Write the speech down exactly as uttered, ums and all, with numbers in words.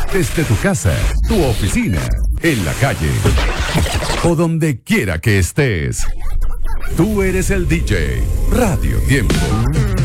desde tu casa, tu oficina, en la calle o donde quiera que estés. Tú eres el D J. Radio Tiempo.